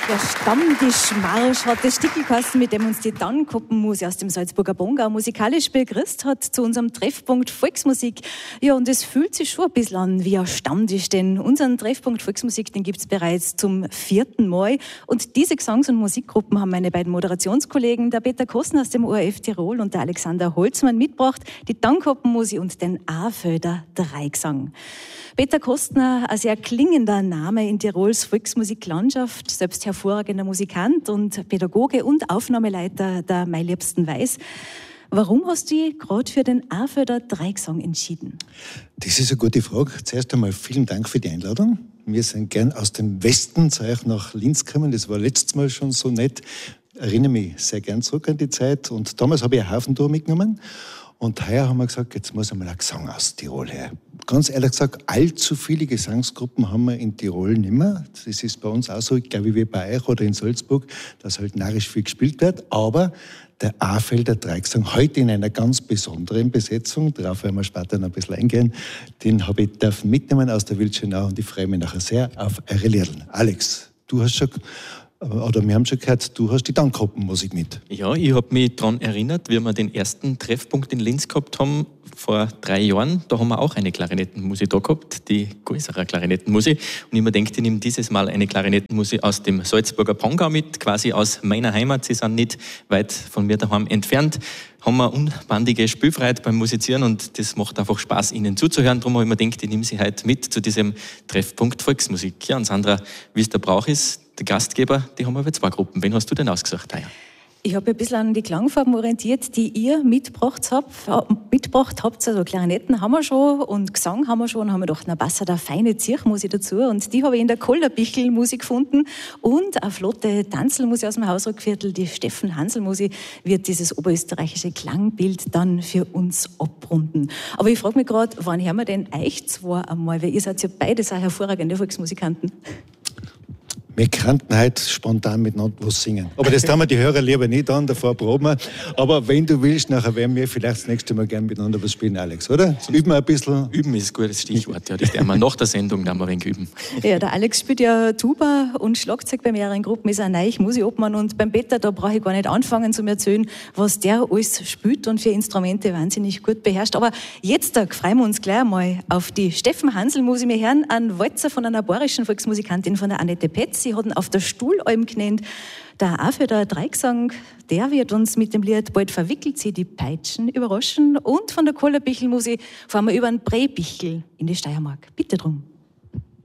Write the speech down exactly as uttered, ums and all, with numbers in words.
Der Stammtischmarsch hat das Stickel geheißen, mit dem uns die Tannkoppenmuse aus dem Salzburger Bongau musikalisch begrüßt hat zu unserem Treffpunkt Volksmusik. Ja, und es fühlt sich schon ein bisschen an wie ein Stammtisch, denn unseren Treffpunkt Volksmusik, den gibt's bereits zum vierten Mal. Und diese Gesangs- und Musikgruppen haben meine beiden Moderationskollegen, der Peter Kostner aus dem O R F Tirol und der Alexander Holzmann, mitgebracht, die Tannkoppenmuse und den Afelder Dreigesang. Peter Kostner, ein sehr klingender Name in Tirols Volksmusiklandschaft, selbst hervorragender Musikant und Pädagoge und Aufnahmeleiter der Mein Liebsten Weiß. Warum hast du dich gerade für den Afelder Dreigesang entschieden? Das ist eine gute Frage. Zuerst einmal vielen Dank für die Einladung. Wir sind gern aus dem Westen zu euch nach Linz gekommen. Das war letztes Mal schon so nett. Ich erinnere mich sehr gern zurück an die Zeit. Und damals habe ich ein Haufentour mitgenommen. Und heuer haben wir gesagt, jetzt muss einmal ein Gesang aus Tirol her. Ganz ehrlich gesagt, allzu viele Gesangsgruppen haben wir in Tirol nicht mehr. Das ist bei uns auch so, glaube ich, wie bei euch oder in Salzburg, dass halt narrisch viel gespielt wird. Aber der Afelder Dreigesang, heute in einer ganz besonderen Besetzung, darauf werden wir später noch ein bisschen eingehen, den habe ich dürfen mitnehmen aus der Wildschönau und ich freue mich nachher sehr auf eure Liederl. Alex, du hast schon... Oder wir haben schon gehört, du hast die Tannkoppenmusik mit. Ja, ich habe mich daran erinnert, wie wir den ersten Treffpunkt in Linz gehabt haben, vor drei Jahren. Da haben wir auch eine Klarinettenmusik da gehabt, die größere Klarinettenmusik. Und ich mir denke, ich nehme dieses Mal eine Klarinettenmusik aus dem Salzburger Bongau mit, quasi aus meiner Heimat. Sie sind nicht weit von mir daheim entfernt. Haben wir unbandige Spielfreiheit beim Musizieren und das macht einfach Spaß, ihnen zuzuhören. Darum habe ich mir gedacht, ich nehme sie heute mit zu diesem Treffpunkt Volksmusik. Ja, und Sandra, wie es der Brauch ist, die Gastgeber, die haben wir zwei Gruppen. Wen hast du denn ausgesucht heuer? Ich habe ein bisschen an die Klangfarben orientiert, die ihr mitgebracht habt. Mitgebracht habt. Also Klarinetten haben wir schon und Gesang haben wir schon. Und haben wir gedacht, na passt da feine Zirchmusik dazu. Und die habe ich in der Kollerbichl-Musik gefunden. Und eine flotte Tanzelmusik aus dem Hausruckviertel, die Steffen Hansel-Musik, wird dieses oberösterreichische Klangbild dann für uns abrunden. Aber ich frage mich gerade, wann hören wir denn euch zwei einmal? Weil ihr seid ja beides auch hervorragende Volksmusikanten. Wir könnten heute spontan miteinander was singen. Aber das tun wir die Hörer lieber nicht an, davor proben wir. Aber wenn du willst, nachher werden wir vielleicht das nächste Mal gerne miteinander was spielen, Alex, oder? Üben wir ein bisschen. Üben ist ein gutes Stichwort. Ja, das werden wir nach der Sendung dann mal ein wenig üben. Ja, der Alex spielt ja Tuba und Schlagzeug bei mehreren Gruppen, ist ein neuer Musikobmann. Und beim Peter, da brauche ich gar nicht anfangen zu mir erzählen, was der alles spielt und für Instrumente wahnsinnig gut beherrscht. Aber jetzt da freuen wir uns gleich mal auf die Steffen Hansel-Musik. Wir hören einen Walzer von einer bayerischen Volksmusikantin, von der Annette Petz. Sie hat ihn auf der Stuhlalm genannt. Der Afelder Dreigesang, der wird uns mit dem Lied Bald verwickelt sie die Peitschen überraschen. Und von der Kollerbichl-Musik fahren wir über den Brebichel in die Steiermark. Bitte drum.